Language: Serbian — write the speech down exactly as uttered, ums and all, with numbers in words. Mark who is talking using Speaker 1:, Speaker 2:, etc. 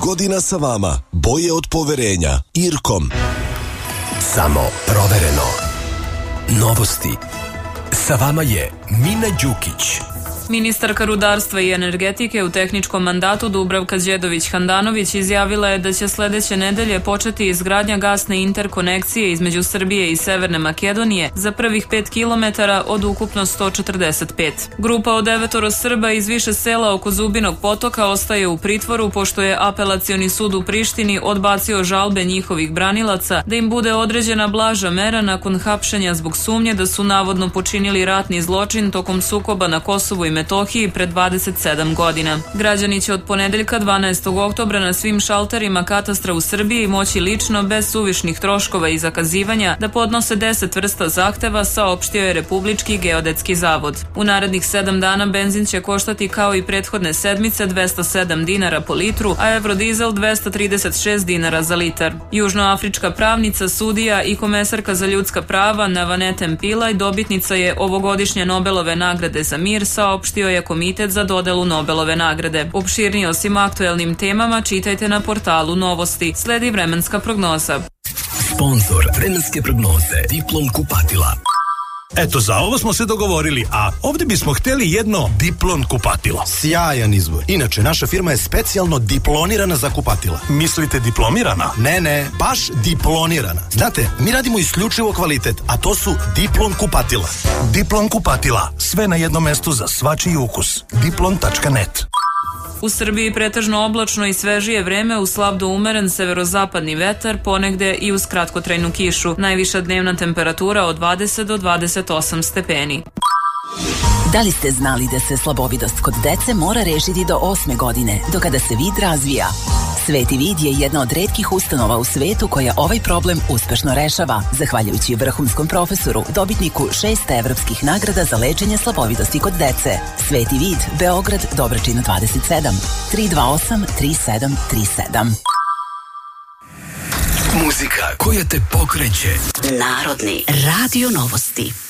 Speaker 1: godina sa vama. Boje od poverenja. Irkom.
Speaker 2: Samo provereno. Novosti. Sa vama je Mina Đukić.
Speaker 3: Ministarka rudarstva i energetike u tehničkom mandatu Dubravka Đedović-Handanović izjavila je da će sledeće nedelje početi izgradnja gasne interkonekcije između Srbije i Severne Makedonije za prvih pet kilometara od ukupno sto četrdeset pet. Grupa od devetoro Srba iz više sela oko Zubinog potoka ostaje u pritvoru pošto je Apelacioni sud u Prištini odbacio žalbe njihovih branilaca da im bude određena blaža mera nakon hapšenja zbog sumnje da su navodno počinili ratni zločin tokom sukoba na Kosovu i Metohiji pre dvadeset sedam godina. Građani će od ponedeljka dvanaestog oktobra na svim šalterima katastra u Srbiji moći lično, bez suvišnih troškova i zakazivanja, da podnose deset vrsta zahteva, saopštio je Republički geodetski zavod. U narednih sedam dana benzin će koštati kao i prethodne sedmice dvesta sedam dinara po litru, a evrodizel dvesta trideset šest dinara za litar. Južnoafrička pravnica, sudija i komesarka za ljudska prava Navanete Pillay dobitnica je ovogodišnje Nobelove nagrade za mir, saopštio je Komitet za dodelu Nobelove nagrade. Opširnije o svim aktuelnim temama čitajte na portalu Novosti. Sledi vremenska prognoza.
Speaker 2: Sponzor vremenske prognoze Diplom kupatila.
Speaker 4: Eto, za ovo smo se dogovorili, a ovdje bismo hteli jedno Diplon kupatilo.
Speaker 5: Sjajan izbor. Inače, naša firma je specijalno diplonirana za kupatila.
Speaker 4: Mislite diplomirana?
Speaker 5: Ne, ne, baš diplonirana. Znate, mi radimo isključivo kvalitet, a to su Diplon kupatila.
Speaker 4: Diplon kupatila, sve na jednom mestu za svačiji ukus. diplon tačka net.
Speaker 3: U Srbiji pretežno oblačno i svežije vreme, uz slab do umeren severozapadni vetar, ponegde i uz kratkotrajnu kišu. Najviša dnevna temperatura od dvadeset do dvadeset osam stepeni.
Speaker 6: Da li ste znali da se slabovidost kod dece mora rešiti do osme godine, do kada se vid razvija? Sveti vid je jedna od retkih ustanova u svetu koja ovaj problem uspešno rešava, zahvaljujući vrhunskom profesoru, dobitniku šest evropskih nagrada za lečenje slabovidosti kod dece. Sveti vid, Beograd, Dobračina dvadeset sedam, tri dva osam tri sedam tri sedam.
Speaker 2: Muzika koja te pokreće.
Speaker 6: Narodni radio novosti.